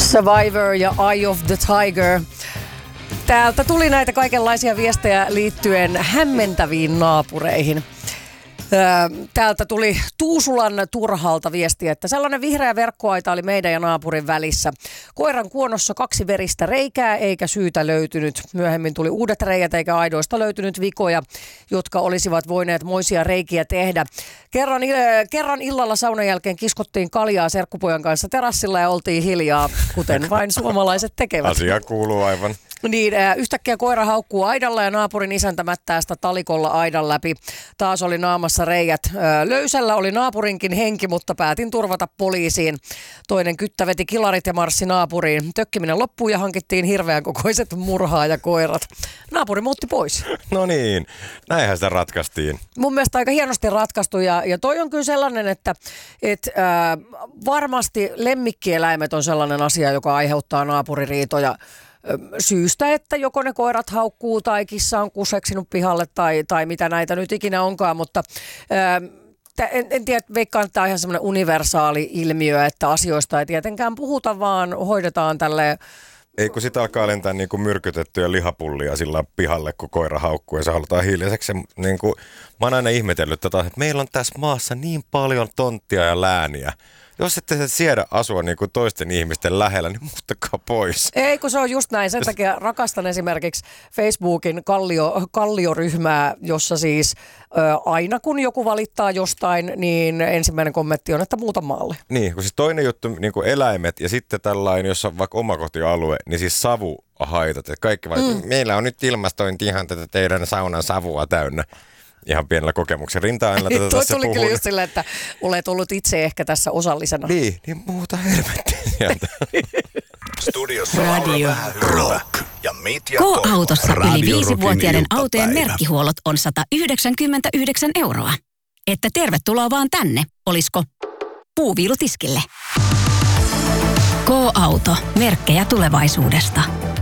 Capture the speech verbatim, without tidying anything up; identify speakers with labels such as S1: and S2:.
S1: Survivor ja Eye of the Tiger. Täältä tuli näitä kaikenlaisia viestejä liittyen hämmentäviin naapureihin. Täältä tuli Tuusulan Turhalta viestiä, että sellainen vihreä verkkoaita oli meidän ja naapurin välissä. Koiran kuonossa kaksi veristä reikää eikä syytä löytynyt. Myöhemmin tuli uudet reijät eikä aidoista löytynyt vikoja, jotka olisivat voineet moisia reikiä tehdä. Kerran, kerran illalla saunan jälkeen kiskottiin kaljaa serkkupojan kanssa terassilla ja oltiin hiljaa, kuten vain suomalaiset tekevät.
S2: Asia kuuluu aivan.
S1: Niin, yhtäkkiä koira haukkuu aidalla ja naapurin isäntä mättää sitä talikolla aidan läpi. Taas oli naamassa reijät. Löysällä oli naapurinkin henki, mutta päätin turvata poliisiin. Toinen kyttä veti kilarit ja marssi naapuriin. Tökkiminen loppui ja hankittiin hirveän kokoiset murhaajakoirat. Naapuri muutti pois.
S2: No niin, näinhän sitä ratkaistiin.
S1: Mun mielestä aika hienosti ratkaistu ja, ja toi on kyllä sellainen, että et, äh, varmasti lemmikkieläimet on sellainen asia, joka aiheuttaa naapuririitoja. Syystä, että joko ne koirat haukkuu tai kissa on kuseksinut pihalle tai, tai mitä näitä nyt ikinä onkaan, mutta ää, en, en tiedä, veikkaan, että tämä on ihan semmoinen universaali ilmiö, että asioista ei tietenkään puhuta, vaan hoidetaan tälleen.
S2: Ei kun sitä alkaa lentää niin kuin myrkytettyjä lihapullia sillä pihalle, kun koira haukkuu ja se halutaan hiljaiseksi. Niin kuin, mä oon aina ihmetellyt tätä, että meillä on tässä maassa niin paljon tonttia ja lääniä. Jos ette siedä asua niin kuin toisten ihmisten lähellä, niin muuttakaa pois.
S1: Ei, kun se on just näin. Sen takia rakastan esimerkiksi Facebookin kallio, kallioryhmää, jossa siis ö, aina kun joku valittaa jostain, niin ensimmäinen kommentti on, että muuta maalle.
S2: Niin, kun siis toinen juttu, niin kuin eläimet ja sitten tällainen, jos on vaikka omakotialue, niin siis savuhaitat. Että kaikki vaan, mm. meillä on nyt ilmastointi ihan tätä teidän saunan savua täynnä. Ihan pienellä kokemuksen rinta-ainella tätä
S1: Toi
S2: tässä
S1: tuli
S2: puhun.
S1: kyllä just silleen, että olet ollut itse ehkä tässä osallisena.
S2: Niin, niin muuta helvettiä sieltä.
S3: Studiossa Radio Rock ja Mitja
S4: K-autossa yli viisivuotiaiden autojen merkkihuollot on sata yhdeksänkymmentäyhdeksän euroa. Että tervetuloa vaan tänne, olisiko puuviilutiskille. K-auto, merkkejä tulevaisuudesta.